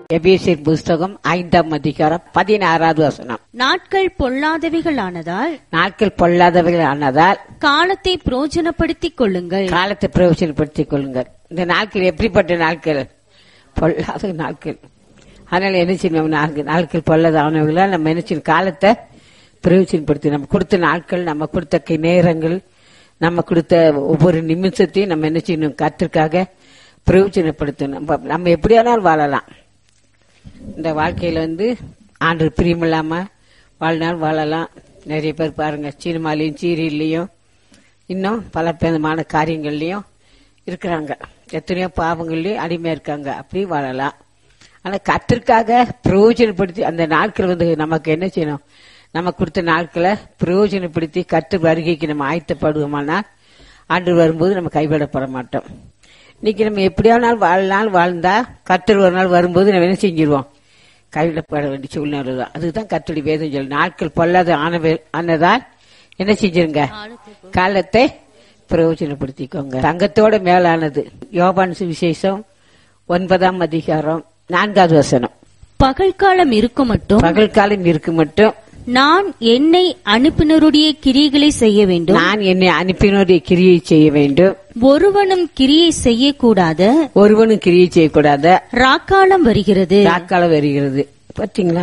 எபேசியர் புஸ்தகம் 5ஆம் அதிகாரம் 16வது வசனம். நாட்கள் பொல்லாதவைகளானதால் நாட்கள் பொல்லாதவைகளானதால் காலத்தை பிரயோஜனப்படுத்திக் கொள்ளுங்கள். காலத்தை பிரயோஜனப்படுத்திக் கொள்ளுங்கள். இந்த நாட்கள் எப்படிப்பட்ட நாட்கள்? பொல்லாத நாட்கள். அதனால என்ன செய்யணும்? நாட்கள் பொல்லாதவர்களா நம்ம என்ன செய்யணும்? காலத்தை பிரயோஜனப்படுத்தி நம்ம கொடுத்த நாட்கள், நம்ம கொடுத்த நேரங்கள், நம்ம கொடுத்த ஒவ்வொரு நிமிஷத்தையும் நம்ம என்ன செய்யணும்? கர்த்தருக்காக பிரயோஜனப்படுத்தணும். நம்ம எப்படியானாலும் வாழலாம். இந்த வாழ்க்கையில ஆண்டு பிரியமில்லாம வாழ்நாள் வாழலாம். நிறைய பேர் பாருங்க, சினிமாலையும் சீரியல்லையும் இன்னும் பல விதமான காரியங்கள்லயும் இருக்கிறாங்க. எத்தனையோ பாவங்கள்லயும் அடிமையா இருக்காங்க. அப்படி வாழலாம். ஆனா கர்த்தருக்காக பிரயோஜனப்படுத்தி அந்த நாட்கள் நமக்கு என்ன செய்யணும்? நம்ம கொடுத்த நாட்களை பிரயோஜனப்படுத்தி கர்த்தர் வருகைக்கு நம்ம ஆயத்தப்படுவோமானா ஆண்டு வரும்போது நம்ம கைவிடப்பட மாட்டோம். இன்னைக்கு நம்ம எப்படியானாலும் வாழ்ந்தா கர்த்தர் ஒரு நாள் வரும்போது நம்ம என்ன செஞ்சிருவோம்? கைவிடப்பட வேண்டிய சூழ்நிலை தான். அதுதான் கர்த்தருடைய வேதம் சொல்லு. நாட்கள் பொல்லாத ஆனதால் என்ன செஞ்சிருங்க? காலத்தை பிரயோஜனப்படுத்திக்கோங்க. தங்கத்தோட மேலானது. யோவான் சுவிசேஷம் 9ஆம் அதிகாரம் 4வது வசனம். பகல் காலம் இருக்கும் மட்டும் பகல் காலம் இருக்கு மட்டும் நான் என்னை அனுப்பினருடைய கிரியைகளை செய்ய வேண்டும். நான் என்னை அனுப்பினருடைய கிரியை செய்ய வேண்டும். ஒருவனும் கிரியை செய்யக்கூடாத ஒருவனும் கிரியை செய்யக்கூடாத ராக்காலம் வருகிறது. ராக்காலம் வருகிறது. பாத்தீங்களா?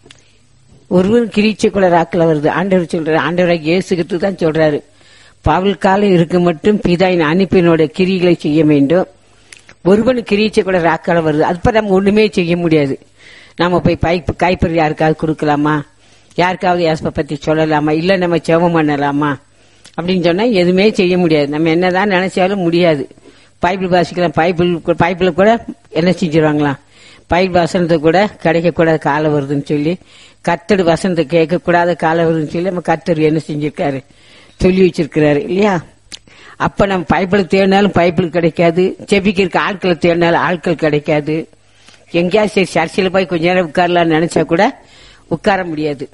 ஒருவன் கிரியை செய்யக்கூட ராக்காலம் வருது. ஆண்டவர் சொல்றாரு. ஆண்டவராக இயேசுக்கு தான் சொல்றாரு. பகல் காலம் இருக்கு மட்டும் பிதா என்னை அனுப்பினோட கிரிகளை செய்ய வேண்டும். ஒருவன் கிரியை செய்யக்கூட ராக்காலம் வருது. அதுப்ப நம்ம ஒண்ணுமே செய்ய முடியாது. நம்ம போய் கைப்பறி யாருக்காவது கொடுக்கலாமா? யாருக்காவது இயேசுவை பத்தி சொல்லலாமா? இல்ல நம்ம ஜெபம் பண்ணலாமா அப்படின்னு சொன்னா எதுவுமே செய்ய முடியாது. நம்ம என்னதான் நினைச்சாலும் முடியாது. பைபிள் வாசிக்கலாம். பைபிள் கூட என்ன செஞ்சிருவாங்களாம்? பைபிள் வசனத்தை கூட கிடைக்கக்கூடாத காலம் வருதுன்னு சொல்லி, கர்த்தர் வசனத்தை கேட்கக்கூடாத காலம் வருதுன்னு சொல்லி நம்ம கர்த்தர் என்ன செஞ்சிருக்காரு? சொல்லி வச்சிருக்கிறாரு இல்லையா? அப்ப நம்ம பைபிள் தேடினாலும் பைபிள் கிடைக்காது. செபிக்கிறதுக்கு ஆட்களை தேடினாலும் ஆட்கள் கிடைக்காது. எங்கேயாவது சரி சர்ச்சையில போய் கொஞ்ச நேரம் உட்காரலாம்னு நினைச்சா கூட உட்கார முடியாது.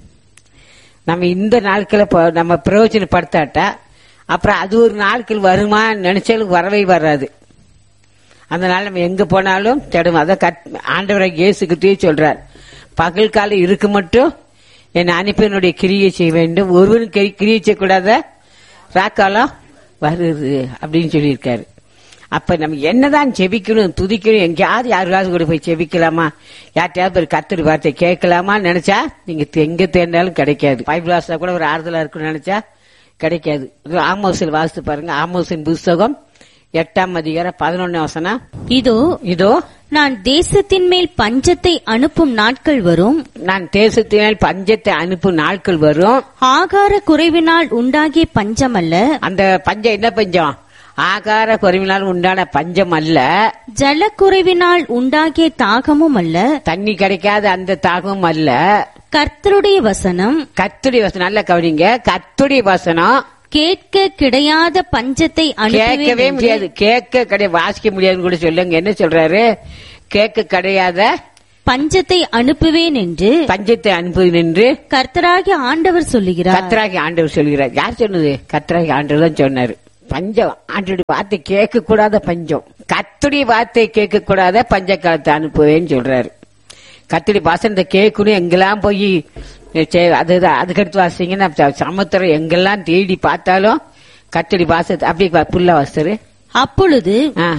நம்ம இந்த நாட்களை நம்ம பிரயோஜனப்படுத்தாட்டா அப்புறம் அது ஒரு நாட்கள் வருமா நினைச்சாலும் வரவே வராது. அதனால நம்ம எங்க போனாலும் தேடும். அதான் ஆண்டவராக இயேசுகிட்டே சொல்றார். பகல் காலம் இருக்கு மட்டும் என் அனுப்பினுடைய கிரியை செய்ய வேண்டும். ஒருவரும் கிரியை செய்யக்கூடாத ராக்காலம் வருது அப்படின்னு சொல்லியிருக்காரு. அப்ப நம்ம என்னதான் ஜெபிக்கணும், துதிக்கணும், எங்கேயாவது யாருக்காவது கூட போய் ஜெபிக்கலாமா? யார்ட்டையாவது ஒரு கர்த்தர் வார்த்தை கேட்கலாமா நினைச்சா நீங்க எங்க தேர்ந்தாலும் கிடைக்காது. பைபிள் வாசா கூட ஒரு ஆறுதலா இருக்குன்னு நினைச்சா கிடைக்காது. ஆமோஸில் வாசித்து பாருங்க. ஆமோஸின் புஸ்தகம் 8ஆம் அதிகாரம் 11 வசனம். இதோ நான் தேசத்தின் மேல் பஞ்சத்தை அனுப்பும் நாட்கள் வரும். நான் தேசத்தின் மேல் பஞ்சத்தை அனுப்பும் நாட்கள் வரும். ஆகார குறைவினால் உண்டாகிய பஞ்சம் அல்ல. அந்த பஞ்சம் என்ன பஞ்சம்? ஆகார குறைவினால் உண்டான பஞ்சம் அல்ல. ஜலக்குறைவினால் உண்டாகிய தாகமும் அல்ல. தண்ணி கிடைக்காத அந்த தாகமும் அல்ல. கர்த்தருடைய வசனம். கர்த்தருடைய வசனம் நல்ல கவனிங்க. கர்த்தருடைய வசனம் கேட்க கிடையாத பஞ்சத்தை கேட்கவே முடியாது. கேட்க கிடையாது, வாசிக்க முடியாதுன்னு கூட சொல்லுங்க. என்ன சொல்றாரு? கேட்க கிடையாத பஞ்சத்தை அனுப்புவேன் என்று. பஞ்சத்தை அனுப்புவேன் என்று கர்த்தராகிய ஆண்டவர் சொல்லுகிறார். கர்த்தராகிய ஆண்டவர் சொல்லுகிறார். யார் சொன்னது? கர்த்தராகிய ஆண்டவர் தான் சொன்னாரு. பஞ்சம் ஆண்டுடைய வார்த்தை கேட்க கூடாத பஞ்சம். கர்த்தருடைய வார்த்தை கேட்க கூடாத பஞ்ச காலத்தை அனுப்புவேன்னு சொல்றாரு. கர்த்தருடைய வசனத்தை கேட்கணும். எங்கெல்லாம் போய் அதுக்கடுத்து வாசிங்கன்னா சமுத்திரம் எங்கெல்லாம் தேடி பார்த்தாலும் கர்த்தருடைய வாசத்தை அப்படியே புல்ல வாசரு. அப்பொழுது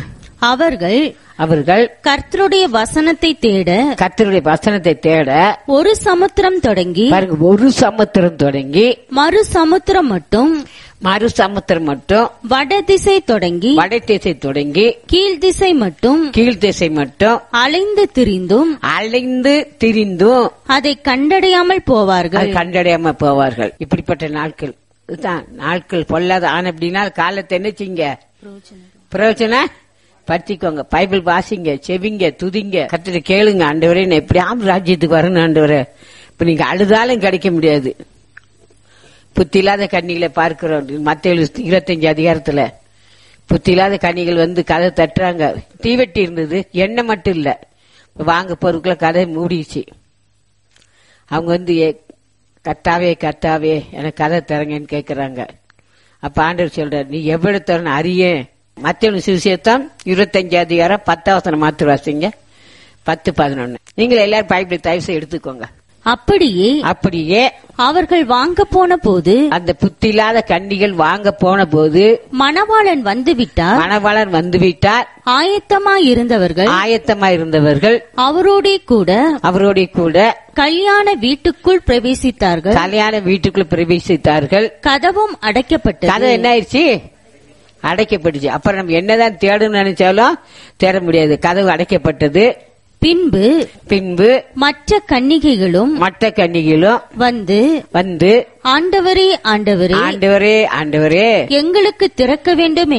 அவர்கள் கர்த்தருடைய வசனத்தை தேட ஒரு சமுத்திரம் தொடங்கி ஒரு சமுத்திரம் தொடங்கி மறு சமுத்திரம் மட்டும் வடதிசை தொடங்கி கீழ்திசை மட்டும் அலைந்து திரிந்தும் அதை கண்டடையாமல் போவார்கள். இப்படிப்பட்ட நாட்கள் நாட்கள் பொல்லாத ஆன அப்படின்னா காலத்தை என்ன செய்யுங்க? பிரயோஜன படுத்திக்கோங்க. பைபிள் வாசிங்க, செவிங்க, துதிங்க, கர்த்தரை கேளுங்க. ஆண்டவரே நான் எப்படியாவது ராஜ்யத்துக்கு வரணும் ஆண்டவரே. இப்ப நீங்க அழுதாலும் கிடைக்க முடியாது. புத்தி இல்லாத கன்னிகளை பார்க்கிறோம். மத்தேயு 25 அதிகாரத்துல புத்தி இல்லாத கன்னிகள் கதை தட்டுறாங்க. தீவெட்டி இருந்தது, எண்ணெய் மட்டும் இல்ல. வாங்க பொருட்களை கதை மூடிச்சு. அவங்க கர்த்தாவே எனக்கு கதை தரங்கன்னு கேக்குறாங்க. அப்ப ஆண்டவர் சொல்றாரு, நீ எவ்வளவு தரணும் அறிய. மத்தேயு சுவிசேஷம் 25 அதிகாரம் 10 வசனம் மாத்திரம் வாசிங்க. 10-11. நீங்க எல்லாரும் பைபிள் தயவு எடுத்துக்கோங்க. அப்படியே அவர்கள் வாங்க போன போது, அந்த புத்தி இல்லாத கன்னிகள் வாங்க போன போது, மணவாளன் வந்துவிட்டார். ஆயத்தமாயிருந்தவர்கள் அவரோடே கூட கல்யாண வீட்டுக்குள் பிரவேசித்தார்கள். கதவும் அடைக்கப்பட்டது. கதவு என்ன ஆயிடுச்சு? அடைக்கப்பட்டுச்சு. அப்புறம் நம்ம என்னதான் தேடணும்னு நினைச்சாலும் தேட முடியாது. கதவு அடைக்கப்பட்டது. பின்பு மற்ற கன்னிகைகளும் வந்து ஆண்டவரே எங்களுக்கு திறக்க வேண்டும்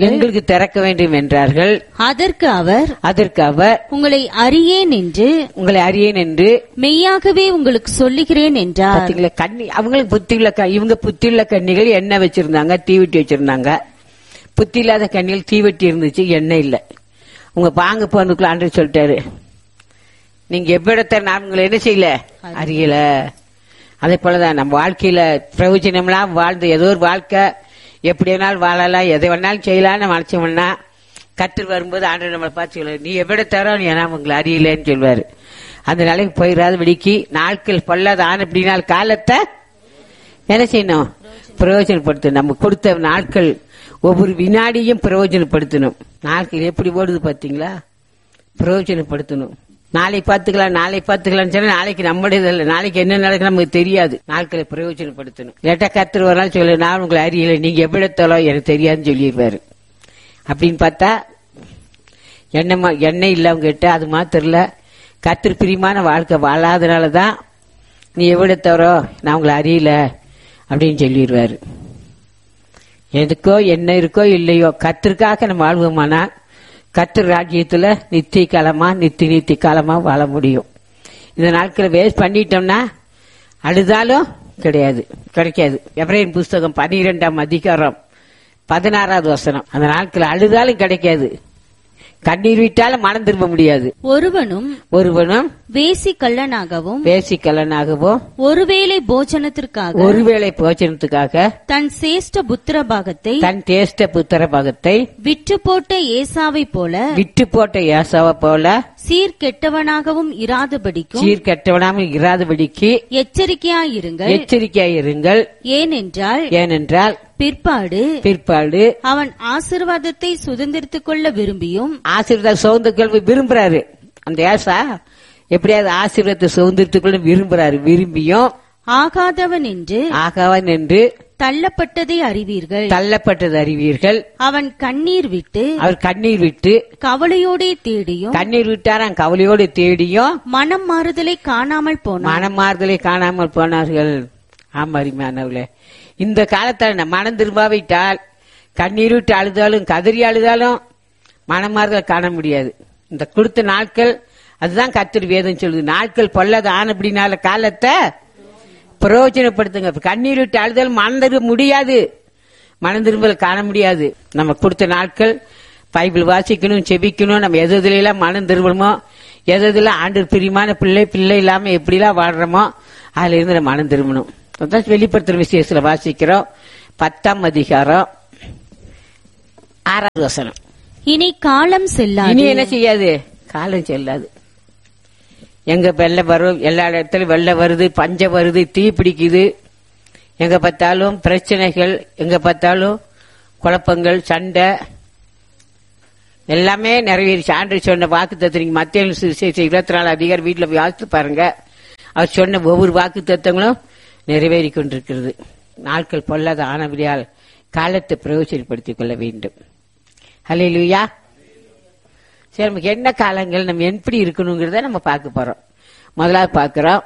என்றார்கள். அதற்கு அவர் உங்களை அறியேன் என்று மெய்யாகவே உங்களுக்கு சொல்லுகிறேன் என்றார். அவங்களுக்கு இவங்க புத்தியுள்ள கன்னிகள் எண்ணெய் வச்சிருந்தாங்க, தீவெட்டி வச்சிருந்தாங்க. புத்தி இல்லாத கன்னிகள் தீவெட்டி இருந்துச்சு, எண்ணெய் இல்ல. உங்க பாங்க போனதுக்குள்ள ஆண்டவர் சொல்லிட்டாரு, நீங்க எவ்விடத்தை நான் உங்களை என்ன செய்யல அறியல. அதே போலதான் நம்ம வாழ்க்கையில பிரயோஜனம்லாம் வாழ்ந்து ஏதோ ஒரு வாழ்க்கை எப்படி வேணாலும் வாழலாம், எதை வேணாலும் செய்யலாம்னு மனசோம்னா கற்று வரும்போது ஆண்டவர் நம்மளை பார்த்து சொல்லுவாரு, நீ எவ்விடத்தாரோ நீ ஏன்னா உங்களை அறியலன்னு சொல்வாரு. அந்த நிலைக்கு போயிடாத வெடிக்கி நாட்கள் பொல்லாத ஆன அப்படின்னா காலத்தை என்ன செய்யணும்? பிரயோஜனப்படுத்தணும். நம்ம கொடுத்த நாட்கள் ஒவ்வொரு வினாடியும் பிரயோஜனப்படுத்தணும். நாட்கள் எப்படி ஓடுது பாத்தீங்களா? பிரயோஜனப்படுத்தணும். நாளைக்கு பார்த்துக்கலாம் சொன்னா நாளைக்கு நம்முடையது இல்லை. நாளைக்கு என்ன நடக்கு நமக்கு தெரியாது. நாட்களை பிரயோஜனப்படுத்தணும். லேட்டா கத்துரு ஒரு நாள் சொல்லு, நான் உங்களை அறியல, நீங்க எவ்விடத்தாலோ எனக்கு தெரியாதுன்னு சொல்லிடுவாரு. அப்படின்னு பார்த்தா எண்ணெய் இல்ல அவங்க கிட்ட. அது மாத்திரம் இல்ல, கத்திர பிரியமான வாழ்க்கை வாழாதனாலதான் நீ எவ்விடத்தாரோ நான் உங்களை அறியல அப்படின்னு சொல்லிடுவாரு. எதுக்கோ என்ன இருக்கோ இல்லையோ கத்திற்காக நம்ம வாழ்வோமானா கர்த்தர் ராஜ்யத்துல நித்திய காலமா வாழ முடியும். இந்த நாட்களை வேஸ்ட் பண்ணிட்டோம்னா அழுதாலும் கிடைக்காது. எபிரேயர் புஸ்தகம் 12ஆம் அதிகாரம் 16வது வசனம். அந்த நாட்கள் அழுதாலும் கிடைக்காது, கண்ணீர் விட்டாலும் மனம் திரும்ப முடியாது. ஒருவனும் வேசி கள்ளனாகவும் ஒருவேளை போஜனத்திற்காக தன் சேஷ்ட புத்திர பாகத்தை விற்று போட்ட ஏசாவை போல சீர்கெட்டவனாகவும் இராதபடிக்கு எச்சரிக்கையாயிருங்கள். ஏனென்றால் பிற்பாடு அவன் ஆசீர்வாதத்தை சுதந்திரித்துக் கொள்ள விரும்புறாரு. அந்த ஏசா எப்படியாவது ஆசீர்வாதத்தை சுதந்திரித்துக் கொள்ள விரும்பியும் ஆகாதவன் என்று தள்ளப்பட்டதை அறிவீர்கள். அவன் கண்ணீர் விட்டு கவலையோடு தேடியும் மனம் மாறுதலை காணாமல் போனார்கள். ஆமாரிமானவர்களே, இந்த காலத்துல மனம் திரும்பாவிட்டால் கண்ணீர் விட்டு அழுதாலும் கதறி அழுதாலும் மனமாறுதல் காண முடியாது. இந்த கொடுத்த நாட்கள் அதுதான் கர்த்தர் வேதம் சொல்லுது. நாட்கள் பொல்லாத ஆனபடினால காலத்தை பிரயோஜனப்படுத்துங்க. கண்ணீர் விட்டு அழுதாலும் மனம் திரும்ப முடியாது, மனம் திரும்பல் காண முடியாது. நம்ம கொடுத்த நாட்கள் பைபிள் வாசிக்கணும், செபிக்கணும். நம்ம எதெல்லாம் மனம் திரும்பணுமோ, எதெல்லாம் ஆண்டவர் பிரியமான பிள்ளை இல்லாம எப்படிலாம் வாழ்றோமோ அதுல இருந்து நம்ம மனம் திரும்பணும். வெளிப்படுத்துற விசேஷத்துல வாசிக்கிறோம் 10ஆம் அதிகாரம் 6வது வசனம். இனி காலம் செல்லாது. இனி என்ன செய்யாது? காலம் செல்லாது. எங்க வெள்ளம் வரும், எல்லா இடத்துலயும் வெள்ளம் வருது, பஞ்சம் வருது, தீ பிடிக்குது. எங்க பார்த்தாலும் பிரச்சனைகள், எங்க பார்த்தாலும் குழப்பங்கள், சண்டை எல்லாமே நிறைவேறிச்சு. ஆண்டவர் சொன்ன வாக்கு தத்துவம் மத்திய 24 அதிகாரம் வீட்டுல வாசித்து பாருங்க. அவர் சொன்ன ஒவ்வொரு வாக்கு தத்துவங்களும் நிறைவேறி கொண்டிருக்கிறது. நாட்கள் பொல்லாத ஆனபடியால் காலத்தை பிரயோஜனப்படுத்திக் கொள்ள வேண்டும். ஹல்லேலூயா. சரி, நமக்கு என்ன காலங்கள், நம்ம எப்படி இருக்கணுங்கிறத நம்ம பார்க்க போறோம். முதலாவது பார்க்கிறோம்,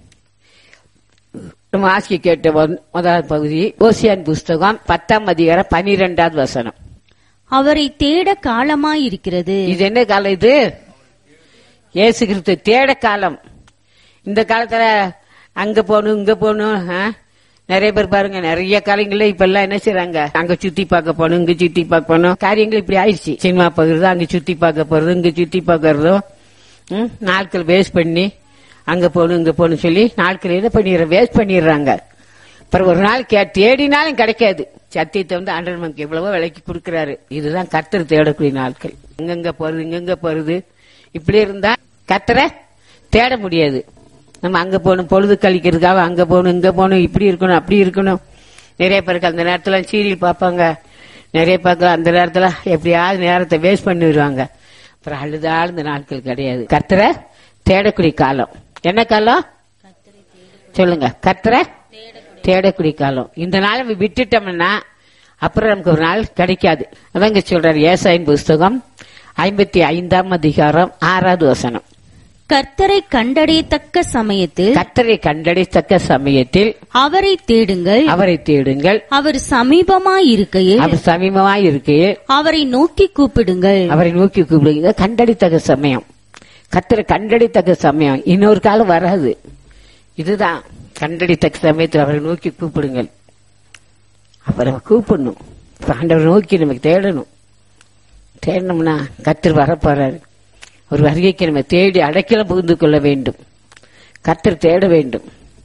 நம்ம ஆசிக்க கேட்ட முதலாவது பகுதி ஓசியான் புஸ்தகம் 10ஆம் அதிகாரம் 12வது வசனம். அவரை தேட காலமாயிருக்கிறது. இது என்ன காலம்? இது இயேசு கிறிஸ்து தேட காலம். இந்த காலத்துல அங்க போகணும் இங்க போகணும். நிறைய பேர் பாருங்க, நிறைய காலங்கள்ல இப்ப எல்லாம் என்ன செய்யறாங்க, அங்க சுத்தி பார்க்க போகணும், இங்க சுத்தி பார்க்க போகணும். காரியங்கள் இப்படி ஆயிடுச்சு. சினிமா பாக்குறது, அங்க சுத்தி பார்க்க போறது, இங்க சுத்தி பார்க்கறதும் நாட்கள் வேஸ்ட் பண்ணி அங்க போகணும் இங்க போகணும் சொல்லி நாட்கள் என்ன வேஸ்ட் பண்ணிடுறாங்க. அப்புறம் ஒரு நாள் தேடினாலும் கிடைக்காது. சத்தியத்தை ஆண்டவர் நமக்கு எவ்வளவோ விலைக்கு கொடுக்கிறாரு. இதுதான் கர்த்தர் தேடக்கூடிய நாட்கள். இங்கங்க போறது இப்படி இருந்தா கர்த்தரை தேட முடியாது. நம்ம அங்க போகணும், பொழுது கழிக்கிறதுக்காக அங்க போகணும், இங்க போகணும், இப்படி இருக்கணும், அப்படி இருக்கணும். நிறைய பேருக்கு அந்த நேரத்துல சீரியல் பார்ப்பாங்க, நிறைய பேருக்கு அந்த நேரத்துல எப்படியாவது நேரத்தை வேஸ்ட் பண்ணிடுவாங்க. அப்புறம் அழுதாள் இந்த நாட்கள் கிடையாது. கர்த்தரை தேடக்கூடிய காலம். என்ன காலம் சொல்லுங்க? கர்த்தரை தேடக்கூடிய காலம். இந்த நாளை விட்டுட்டோம்னா அப்புறம் நமக்கு ஒரு நாள் கிடைக்காது. அதாங்க சொல்றாரு ஏசாயின் புஸ்தகம் 55ஆம் அதிகாரம் 6வது வசனம். கர்த்தரை கண்டடையத்தக்க சமயத்தில், கர்த்தரை கண்டடையத்தக்க சமயத்தில் அவரை தேடுங்கள், அவரை தேடுங்கள், அவர் சமீபமாயிருக்கையில், அவர் சமீபமாயிருக்கையில் அவரை நோக்கி கூப்பிடுங்கள், அவரை நோக்கி கூப்பிடுங்க. கண்டடித்தக்க சமயம், கர்த்தரை கண்டடித்தக்க சமயம். இன்னொரு காலம் வராது. இதுதான் கண்டடித்தக்க சமயத்தில் அவரை நோக்கி கூப்பிடுங்கள். அவரை கூப்பிடணும். ஆண்டவரை நோக்கி நமக்கு தேடணும். தேடணும்னா கர்த்தர் வரப்போறாரு. ஒரு வருகைக்கு நம்ம தேடி அடைக்கலம் புகுந்து கொள்ள வேண்டும். கர்த்தர் தேட வேண்டும்.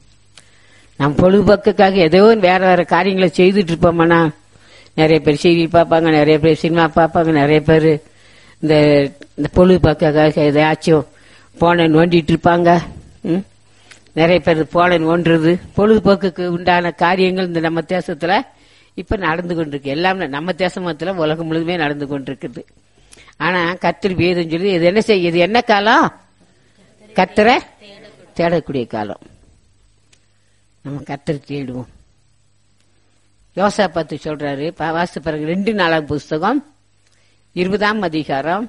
நம் பொழுதுபோக்குக்காக ஏதோ வேற வேற காரியங்களை செய்துட்டு இருப்போம்னா, நிறைய பேர் சீரியல் பார்ப்பாங்க, நிறைய பேர் சினிமா பார்ப்பாங்க, நிறைய பேர் இந்த பொழுதுபோக்குக்காக எதையாச்சும் போன நோண்டிட்டு இருப்பாங்க. நிறைய பேர் போன நோண்டுறது பொழுதுபோக்குக்கு உண்டான காரியங்கள் இந்த நம்ம தேசத்துல இப்ப நடந்து கொண்டிருக்கு. எல்லாம் நம்ம தேசத்துல உலகம் முழுதுமே நடந்து கொண்டிருக்குது. ஆனா கர்த்தர் வேதம் சொல்லி இது என்ன செய்யுது? என்ன காலம்? கர்த்தரை தேடக்கூடிய காலம். நம்ம கர்த்தரை தேடுவோம். யோசாபாத்து சொல்றாரு, வாசித்த பிறகு 2 புஸ்தகம் 20ஆம் அதிகாரம்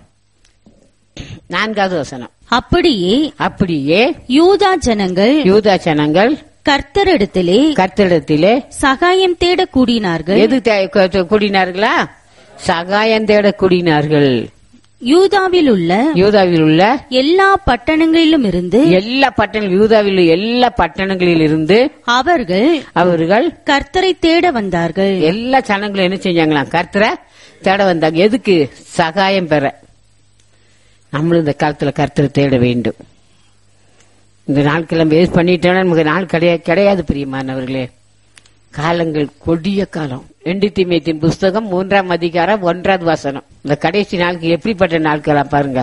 4வது வசனம். அப்படியே யூதா ஜனங்கள் கர்த்தரிடத்திலே சகாயம் தேட கூடினார்கள். எது கூடினார்களா? சகாயம் தேட கூடினார்கள். யூதாவில் உள்ள எல்லா பட்டணங்களிலும் இருந்து, யூதாவில் எல்லா பட்டணங்களில் இருந்து அவர்கள் கர்த்தரை தேட வந்தார்கள். எல்லா ஜனங்களும் என்ன செஞ்சாங்களாம்? கர்த்தரை தேட வந்தாங்க. எதுக்கு? சகாயம் பெற. நம்மளும் இந்த காலத்துல கர்த்தரை தேட வேண்டும். இந்த நாட்கள் வேஸ்ட் பண்ணிட்டோம்னா நமக்கு நாள் கிடையாது. பிரியமானவர்களே, காலங்கள் கொடிய காலம். 2 தீமோத்தேயு புஸ்தகம் 3ஆம் அதிகாரம் 1வது வசனம். இந்த கடைசி நாளுக்கு எப்படிப்பட்ட நாட்களா பாருங்க.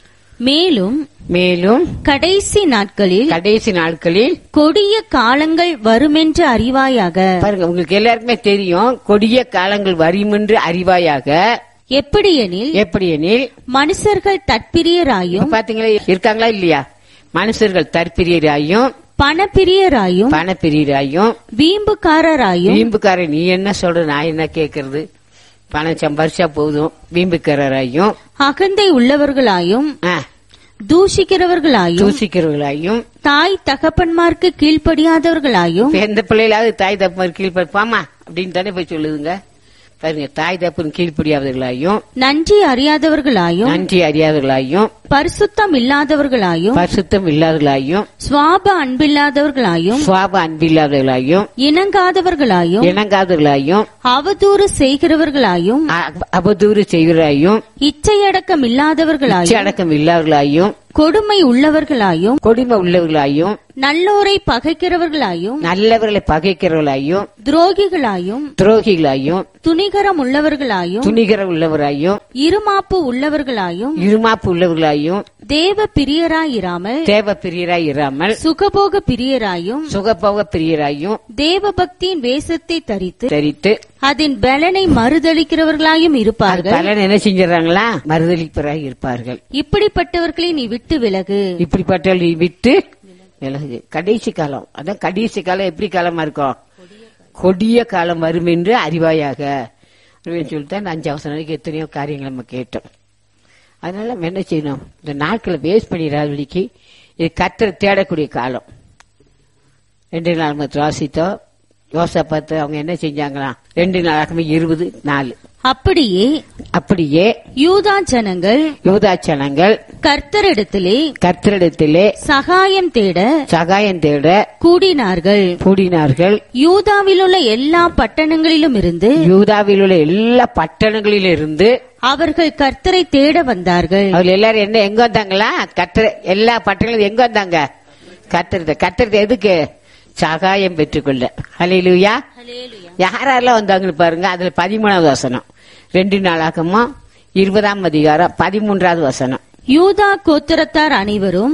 மேலும் கடைசி நாட்களில் கொடிய காலங்கள் வருமென்று அறிவாயாக. பாருங்க, உங்களுக்கு எல்லாருக்குமே தெரியும், கொடிய காலங்கள் வருமென்று அறிவாயாக. எப்படியெனில் மனுஷர்கள் தற்பிரியராயும், பாத்தீங்களா இருக்காங்களா இல்லையா? மனுஷர்கள் தற்பிரியராயும், பணப்பிரியராயும், வீம்புக்காரர். நீ என்ன சொல்ற, நான் என்ன கேக்குறது? பணம் சம்பாரிச்சா போதும். வீம்புக்காரராயும், அகந்தை உள்ளவர்களாயும், தூஷிக்கிறவர்களாயும், தாய் தகப்பன்மார்க்கு கீழ்ப்படியாதவர்களாயும். எந்த பிள்ளைகளாவது தாய் தகப்பன்மார்க்கு கீழ்ப்படிப்பாமா அப்படின்னு தானே போய் சொல்லுதுங்க. பாருங்க, தாய் தகப்பன் கீழ்ப்படியாதவர்களாயும், நன்றி அறியாதவர்களாயும், பரிசுத்தம் இல்லாதவர்களாயும், சுவாப அன்பில்லாதவர்களாயும், இணங்காதவர்களாயும், அவதூறு செய்கிறவர்களாயும், இச்சையடக்கம் இல்லாதவர்களாயும், கொடுமை உள்ளவர்களாயும், நல்லோரை பகைக்கிறவர்களாயும், துரோகிகளாயும், துணிகரம் உள்ளவர்களாயும், இருமாப்பு உள்ளவர்களாயும், தேவ பிரியராயிராமல், சுகபோக பிரியராயும், தேவ பக்தியின் வேஷத்தை தரித்து அதன் பலனை மறுதளிக்கிறவர்களாயும் இருப்பார்கள். பலன் என்ன செஞ்சாங்களா? மறுதளிப்பவராக இருப்பார்கள். இப்படிப்பட்டவர்களை நீ விட்டு விலகு. கடைசி காலம். அதான் கடைசி காலம் எப்படி காலமா இருக்கும்? கொடிய காலம் வரும் என்று அறிவாயாக சொல்லிட்டு 5 வசனம் எத்தனையோ காரியங்கள் நம்ம கேட்டோம். அதனால நம்ம என்ன செய்யணும்? இந்த நாட்களை வேஸ்ட் பண்ணிடாதபடிக்கு இது கர்த்தரை தேடக்கூடிய காலம். 2 நாள் வாசித்தோம். யோசாபாத்து அவங்க என்ன செஞ்சாங்களாம்? 2 நாளாகவே 20:4. அப்படியே யூதா ஜனங்கள் கர்த்தரிடத்திலே சகாயம் தேட கூடினார்கள். யூதாவில் உள்ள எல்லா பட்டணங்களிலும் இருந்து அவர்கள் கர்த்தரை தேட வந்தார்கள். அவர்கள் எல்லாரும் எங்க வந்தாங்களா? கர்த்தர் எல்லா பட்டணங்களும் எங்க வந்தாங்க? கர்த்தர் எதுக்கு? சகாயம் பெற்றுக்கொள்ள. ஹல்லேலூயா. யாரெல்லாம் வந்தாங்கன்னு பாருங்க. அதுல 13வது வசனம். 2 நாளாகமும் 20ஆம் அதிகாரம் 13வது வசனம். யூதா கோத்திரத்தார் அனைவரும்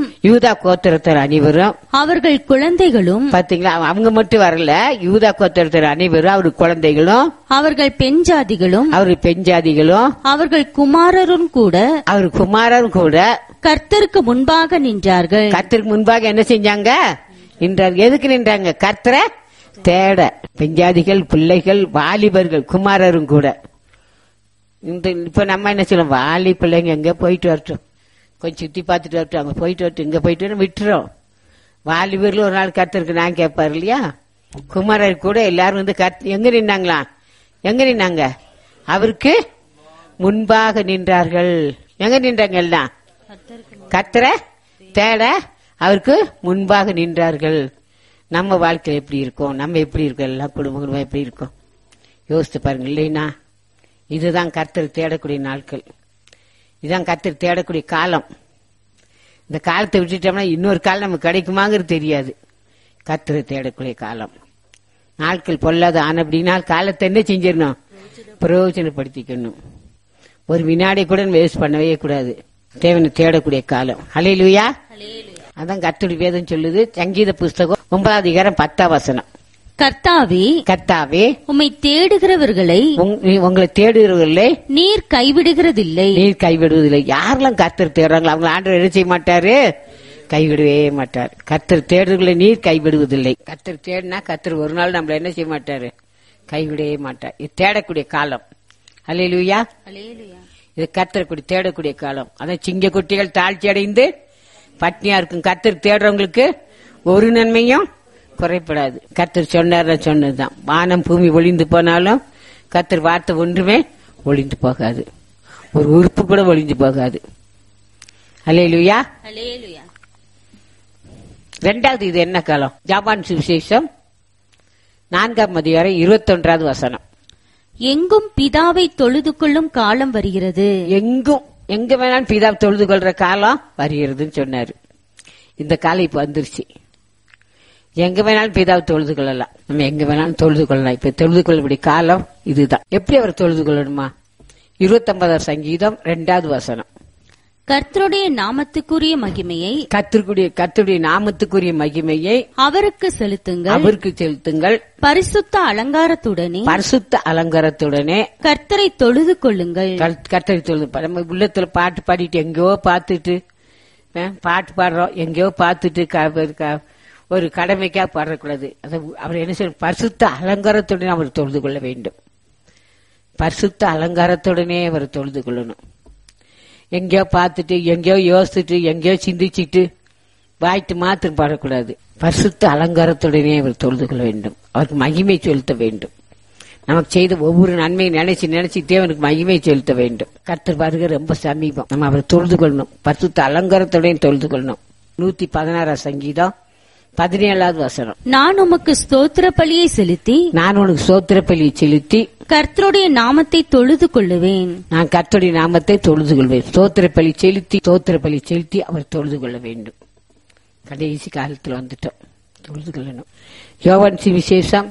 அவர்கள் குழந்தைகளும். பாத்தீங்களா, அவங்க மட்டும் வரல, யூதா கோத்திரத்தார் அனைவரும் அவரு குழந்தைகளும் அவர்கள் பெண்ஜாதிகளும் அவர்கள் குமாரரும் கூட கர்த்தருக்கு முன்பாக நின்றார்கள். கர்த்தருக்கு முன்பாக என்ன செஞ்சாங்க? நின்றார்கள். எதுக்கு நின்றாங்க? கர்த்தரை தேட. பெண்ஜாதிகள், பிள்ளைகள், வாலிபர்கள், குமாரரும் கூட. இப்ப நம்ம என்ன சொல்லுவோம்? வாலி பிள்ளைங்க எங்க போயிட்டு வரட்டும், கொஞ்சம் சுத்தி பார்த்துட்டு வரட்டும், அங்க போயிட்டு வரட்டும், இங்க போயிட்டு விட்டுறோம். வாலிபர்கள் ஒரு நாள் கர்த்தருக்கு நான் கேட்பாரு இல்லையா? குமாரர் கூட எல்லாரும் வந்து எங்க நின்னாங்க? அவருக்கு முன்பாக நின்றார்கள். எங்க நின்றாங்க? எல்லாம் கர்த்தரை தேட அவருக்கு முன்பாக நின்றார்கள். நம்ம வாழ்க்கை எப்படி இருக்கும்? நம்ம எப்படி இருக்கோம்? எல்லா குடும்பங்களும் எப்படி இருக்கும்? யோசித்து பாருங்க. இல்லைன்னா இதுதான் கர்த்தர் தேடக்கூடிய நாட்கள், இதுதான் கர்த்தர் தேடக்கூடிய காலம். இந்த காலத்தை விட்டுட்டோம்னா இன்னொரு காலம் நமக்கு கிடைக்குமாங்கிறது தெரியாது. கர்த்தரை தேடக்கூடிய காலம். நாட்கள் பொல்லாத ஆன அப்படின்னா காலத்தை என்ன செஞ்சிடணும்? பிரயோஜனப்படுத்திக்கணும். ஒரு வினாடி கூட வேஸ்ட் பண்ணவே கூடாது. தேவனை தேடக்கூடிய காலம். ஹல்லேலூயா. அதான் கர்த்தருடைய வேதம் சொல்லுது. சங்கீத புஸ்தகம் 9 அதிகாரம் 10 வசனம். கர்த்தாவே உம்மை தேடுகிறவர்களை, உங்களை தேடுகிறவர்களை நீர் கைவிடுவதில்லை. யாரெல்லாம் கர்த்தர் தேடுறாங்களோ அவங்க ஆண்டவர் என்ன செய்ய மாட்டாரு? கைவிடவே மாட்டார். கர்த்தர் தேடுறவர்களை நீர் கைவிடுவதில்லை. கர்த்தர் தேடினா கர்த்தர் ஒரு நாள் நம்மள என்ன செய்ய மாட்டாரு? கைவிடவே மாட்டார். இது தேடக்கூடிய காலம். ஹல்லேலூயா. இது கர்த்தர் தேடக்கூடிய காலம். அதான் சிங்க குட்டிகள் தாழ்ச்சி அடைந்து பட்னியா இருக்கும். கர்த்தர் தேடுறவங்களுக்கு ஒரு நன்மையும் குறைப்படாது. கர்த்தர் சொன்னதுதான். வானம் பூமி ஒளிந்து போனாலும் கர்த்தர் வார்த்தை ஒன்றுமே ஒளிந்து போகாது. ஒரு உறுப்பு கூட ஒளிந்து போகாது. ஹல்லேலூயா. இரண்டாவது இது என்ன காலம்? யோவான் சுவிசேஷம் 4 அதிகாரம் 21 வசனம். எங்கும் பிதாவை தொழுது கொள்ளும் காலம் வருகிறது. எங்க வேணாலும் பிதாவை தொழுது கொள்ற காலம் வருகிறதுன்னு சொன்னாரு. இந்த காலம் இப்ப வந்துருச்சு. எங்க வேணாலும் பிதாவை தொழுது கொள்ளலாம். நம்ம எங்க வேணாலும் தொழுது கொள்ளலாம். இப்ப தொழுது கொள்ளக்கூடிய காலம் இதுதான். எப்படி அவர் தொழுது கொள்ளணுமா? 29 சங்கீதம் 2 வசனம். கர்த்தருடைய நாமத்துக்குரிய மகிமையை, கர்த்தருடைய நாமத்துக்குரிய மகிமையை அவருக்கு செலுத்துங்கள். பரிசுத்த அலங்காரத்துடனே கர்த்தரை தொழுது கொள்ளுங்கள். கர்த்தரை தொழுது. நம்ம உள்ளத்துல பாட்டு பாடிட்டு எங்கேயோ பாத்துட்டு பாட்டு பாடுறோம், எங்கேயோ பாத்துட்டு ஒரு கடமைக்காக பாடக்கூடாது. அவர் என்ன சொல்ற? பரிசுத்த அலங்காரத்துடனே அவர் தொழுது கொள்ள வேண்டும். பரிசுத்த அலங்காரத்துடனே அவர் தொழுது கொள்ளணும். எங்கேயோ பார்த்துட்டு, எங்கேயோ யோசிச்சுட்டு, எங்கேயோ சிந்திச்சுட்டு வாய்ட்டு மாத்திரம் பாடக்கூடாது. பரிசுத்த அலங்காரத்துடனே அவர் தொழுது கொள்ள வேண்டும். அவருக்கு மகிமை செலுத்த வேண்டும். நமக்கு செய்த ஒவ்வொரு நன்மையை நினைச்சு தேவனுக்கு மகிமை செலுத்த வேண்டும். கர்த்தர் வருகை ரொம்ப சமீபம். நம்ம அவரை தொழுது கொள்ளணும். பரிசுத்த அலங்காரத்துடன் தொழுது கொள்ளணும். 116 சங்கீதம் 17 வசனம். நான் உனக்கு ஸ்தோத்திர பலியை செலுத்தி கர்த்தருடைய நாமத்தை தொழுது கொள்ளுவேன். நான் கர்த்தருடைய நாமத்தை தொழுது கொள்வேன். ஸ்தோத்திர பலி செலுத்தி அவர் தொழுது கொள்ள வேண்டும். கடைசி காலத்தில் வந்துட்டோம். தொழுது கொள்ளணும். யோவான் சுவிசேஷம்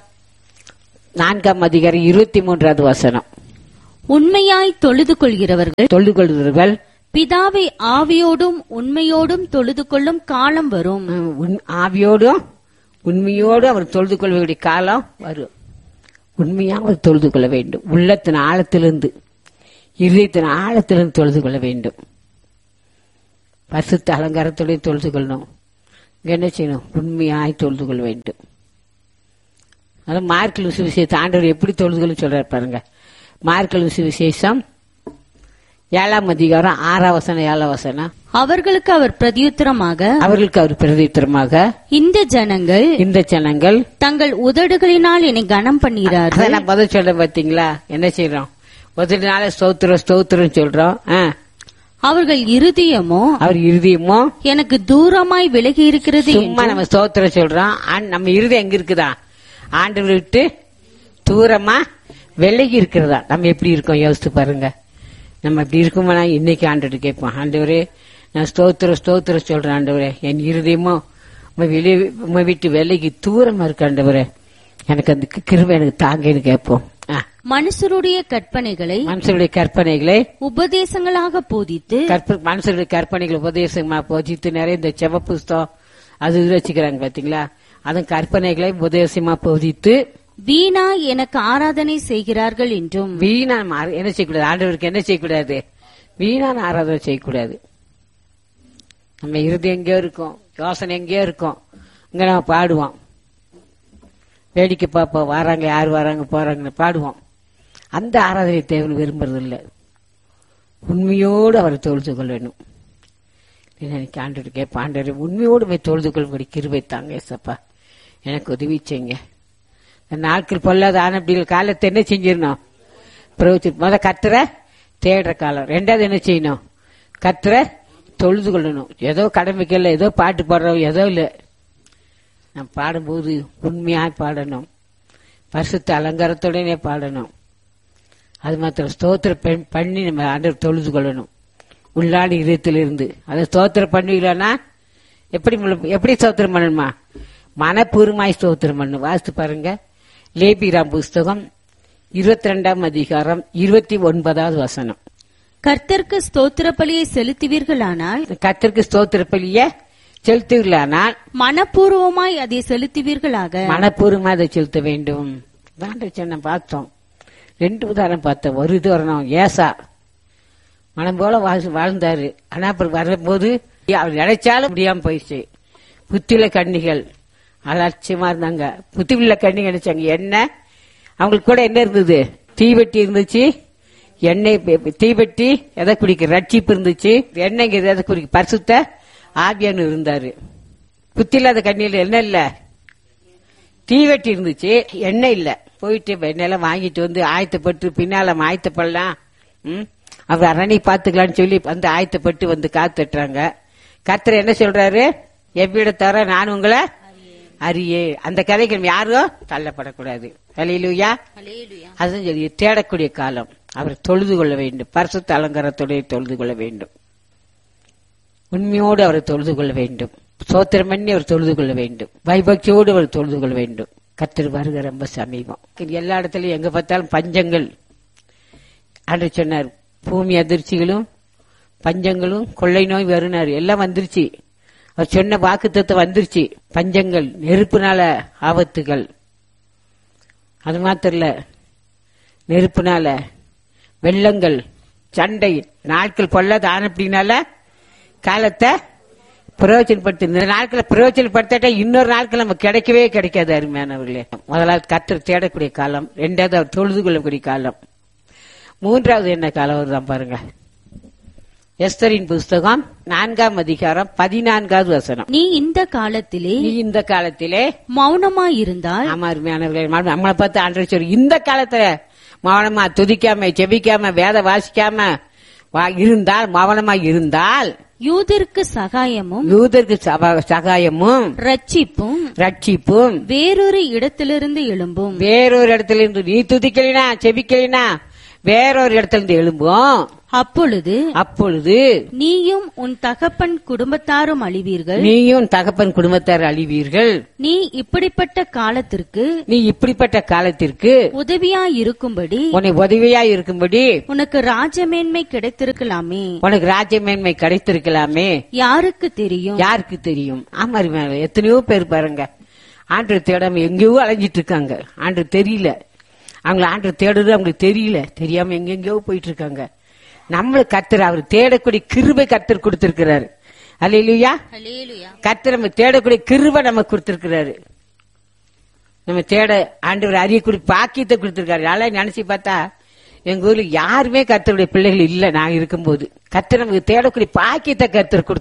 4 அதிகாரம் 23 வசனம். உண்மையாய் தொழுது கொள்கிறவர்கள் பிதாவை ஆவியோடும் உண்மையோடும் தொழுது கொள்ளும் காலம் வரும். ஆவியோடும் உண்மையோடும் அவர் தொழுது கொள்ள காலம் வரும். உண்மையாக அவர் தொழுது கொள்ள வேண்டும். உள்ளத்தின் ஆழத்திலிருந்து, இதயத்தின் ஆழத்திலிருந்து தொழுது கொள்ள வேண்டும். பரிசுத்த அலங்காரத்துடன் தொழுது கொள்ளணும். என்ன செய்யணும்? உண்மையாய் தொழுது கொள்ள வேண்டும். அதான் மார்க்கு சுவிசேஷம் ஆண்டவர் எப்படி தொழுது கொள்ள சொல்றாரு பாருங்க. மார்க்கு சுவிசேஷம் 7 அதிகாரம் 6 வசனம் 7 வசனம். அவர்களுக்கு அவர் பிரதியுத்தரமாக இந்த ஜனங்கள் தங்கள் உதடுகளினால் என்னை கனம் பண்ணுகிறார்கள். நான் பதில் சொல்றேன் பாத்தீங்களா? என்ன செய்யறோம்? உதடுனால ஸ்தோத்திரம் சொல்றோம். அவர்கள் இருதயமோ எனக்கு தூரமாய் விலகி இருக்கிறது. சும்மா நம்ம ஸ்தோத்திரம் சொல்றோம். நம்ம இருதயம் எங்க இருக்குதா? ஆண்டவர் விட்டு தூரமா விலகி இருக்கிறதா? நம்ம எப்படி இருக்கோம் யோசித்து பாருங்க. நம்ம இப்படி இருக்குமா? இன்னைக்கு ஆண்டவர் கேட்போம், ஆண்டவரே நான் ஸ்தோத்திரம் சொல்றேன். ஆண்டவரே என் இருதயமோ உங்க வீட்டு வேலைக்கு தூரமா இருக்கு. ஆண்டவரே எனக்கு அந்த கிருபை எனக்கு தாங்கன்னு கேட்போம். மனுஷருடைய கற்பனைகளை உபதேசங்களாக போதித்து மனுஷருடைய கற்பனைகளை உபதேசமா போதித்து நிறைய இந்த செவ புஸ்தகம் அது வச்சுக்கிறாங்க பாத்தீங்களா. அதன் கற்பனைகளை உபதேசமா போதித்து வீணா எனக்கு ஆராதனை செய்கிறார்கள் என்றும். வீணா என்ன செய்யக்கூடாது? ஆண்டவருக்கு என்ன செய்யக்கூடாது? வீணான ஆராதனை செய்யக்கூடாது. நம்ம இறுதி எங்கேயோ இருக்கும், யோசனை எங்கேயோ இருக்கும், இங்க நம்ம பாடுவோம், வேடிக்கை பார்ப்போம், வராங்க யாரு வராங்க போறாங்கன்னு பாடுவோம். அந்த ஆராதனை தேவன் விரும்புறது இல்லை. உண்மையோடு அவரை தொழுது கொள்ள வேணும். எனக்கு ஆண்டவர் கேட்ப, ஆண்டவர் உண்மையோடு போய் தொழுது கொள்ளும்படி கிருபை தாங்க ஏசப்பா, எனக்கு உதவி செய்யுங்க. நாட்கள் பொல்லாத ஆனப்படிகள் காலத்தை என்ன செஞ்சிடணும்? முத கர்த்தரை தேடுற காலம். ரெண்டாவது என்ன செய்யணும்? கர்த்தரை தொழுது கொள்ளணும். ஏதோ கடமைக்கு இல்லை, ஏதோ பாட்டு பாடுறோம், ஏதோ இல்லை. நம்ம பாடும்போது உண்மையா பாடணும், பரிசுத்த அலங்காரத்துடனே பாடணும். அது மாத்திரம் ஸ்தோத்திரம் பண்ணி நம்ம ஆண்டவர் தொழுது கொள்ளணும் உள்ளாடி இதயத்திலிருந்து. அதை ஸ்தோத்திரம் பண்ணுவீங்களா? எப்படி ஸ்தோத்திரம் பண்ணணுமா? மனப்பூர்வமாய் ஸ்தோத்திரம் பண்ணணும். வாசித்து பாருங்க, லேபிராம் புஸ்தகம் 22ஆம் அதிகாரம் 29வது வசனம். கர்த்தருக்கு ஸ்தோத்திர பலியை செலுத்துவீர்களானால், கர்த்தருக்கு ஸ்தோத்திர பலியை செலுத்துவீர்களானால் மனப்பூர்வமாய் அதை செலுத்துவீர்களாக. மனப்பூர்வமா அதை செலுத்த வேண்டும். நான் பார்த்தோம், 2 உதாரணம் பார்த்தோம். ஒரு உதாரணம் ஏசா மனம் போல வாழ்ந்தாரு. ஆனா அப்புறம் வரும்போது அவர் நினைச்சாலும் முடியாம போயிடுச்சு. புத்தியுள்ள கன்னிகள் அலட்சியமா இருந்தாங்க. புத்தியுள்ள கண்ணி நினைச்சாங்க என்ன, அவங்களுக்கு கூட என்ன இருந்தது? தீவெட்டி இருந்துச்சு, எண்ணெய் தீவெட்டி எதை குடிக்க ரட்சிப்பு இருந்துச்சு, எண்ணெய் எதை குடிக்க பரிசுத்த ஆவியானவர் இருந்தாரு. புத்தி இல்லாத கண்ணியில் என்ன இல்ல? தீவெட்டி இருந்துச்சு, எண்ணெய் இல்ல. போயிட்டு எண்ணெயெல்லாம் வாங்கிட்டு வந்து ஆயத்தப்பட்டு பின்னால ஆயத்தப்படலாம், அவர் அரணை பாத்துக்கலான்னு சொல்லி வந்து ஆயத்தப்பட்டு வந்து காத்துட்டுறாங்க. கர்த்தர் என்ன சொல்றாரு? எவ்விடத்தார நான் உங்களை அறியே. அந்த கதைக்கு யாரும் தள்ளப்படக்கூடாது. ஹல்லேலூயா. அதுதான் சொல்லி தேடக்கூடிய காலம். அவர் தொழுது கொள்ள வேண்டும், பரிசுத்த அலங்காரத்தோட தொழுது கொள்ள வேண்டும், உண்மையோடு அவரை தொழுது கொள்ள வேண்டும், சோத்திரம் பண்ணி அவர் தொழுது கொள்ள வேண்டும், பயபக்தியோடு அவர் தொழுது கொள்ள வேண்டும். கர்த்தர் வருக ரொம்ப சமீபம். எல்லா இடத்துலயும் எங்க பார்த்தாலும் பஞ்சங்கள். ஆண்டவர் சொன்னார், பூமி அதிர்ச்சிகளும் பஞ்சங்களும் கொள்ளை நோய் வருனார். எல்லாம் வந்துருச்சு. அவர் சொன்ன வாக்குத்தத்தம் வந்துருச்சு. பஞ்சங்கள், நெருப்புனால ஆபத்துகள், அது மாத்திரம் இல்ல, நெருப்புனால வெள்ளங்கள், சண்டை, நாட்கள் பொல்லாத ஆனப்படினால காலத்தை பிரயோஜனப்படுத்த. இந்த நாட்களை பிரயோஜனப்படுத்தாட்டா இன்னொரு நாட்கள் நம்ம கிடைக்கவே கிடைக்காது. அருமையானவர்களே, முதலாவது கர்த்தர் தேடக்கூடிய காலம், ரெண்டாவது அவர் தொழுது கொள்ளக்கூடிய காலம், மூன்றாவது என்ன காலம் வருதான் பாருங்க. எஸ்தரின் புஸ்தகம் 4ஆம் அதிகாரம் 14வது வசனம். நீ இந்த காலத்திலே மௌனமாயிருந்தால். ஆமா அருமையானவர்களே, நம்மளை பார்த்து ஆண்டவர் சொல்லி இந்த காலத்துல மௌனமா துதிக்காம செபிக்காம வேத வாசிக்காம இருந்தால், மௌனமா இருந்தால் யூதருக்கு சகாயமும் ரட்சிப்பும் வேறொரு இடத்திலிருந்து எழும்பும். வேறொரு இடத்திலிருந்து நீ துதிக்கலினா செபிக்கலினா வேறொரு இடத்திலிருந்து எழும்பும். அப்பொழுது நீயும் உன் தகப்பன் குடும்பத்தாரும் அழிவீர்கள். நீ இப்படிப்பட்ட காலத்திற்கு உதவியாயிருக்கும்படி உனக்கு ராஜமேன்மை கிடைத்திருக்கலாமே. யாருக்கு தெரியும்? ஆமா, எத்தனையோ பேர் பாருங்க, ஆண்டவர் தேடாம எங்கேயோ அலைஞ்சிட்டு இருக்காங்க. ஆண்டவர் தெரியல, அவங்களை ஆண்டவர் தேடுறது அவங்களுக்கு தெரியல, தெரியாம எங்கெங்கயோ போயிட்டு இருக்காங்க. நம்மளுக்கு கர்த்தர் அவர் தேடக்கூடிய கிருபை கர்த்தர் கொடுத்திருக்கிறாரு. அல்லேலூயா. கர்த்தர் நம்ம தேடக்கூடிய கிருபை நமக்கு கொடுத்திருக்கிறாரு. நம்ம தேட ஆண்டவர் அறியக்கூடிய பாக்கியத்தை கொடுத்திருக்காரு. அதெல்லாம் நினைச்சு பார்த்தா எங்க ஊர்ல யாருமே கர்த்தருடைய பிள்ளைகள் இல்ல. நான் இருக்கும்போது கர்த்தர் நமக்கு தேடக்கூடிய பாக்கியத்தை கர்த்தர்